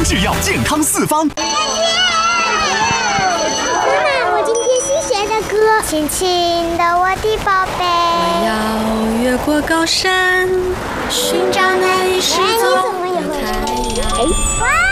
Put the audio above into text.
制药，健康四方。 妈妈，我今天新学的歌，轻轻的我的宝贝。 我要越过高山，寻找那一失踪的太阳。 哇！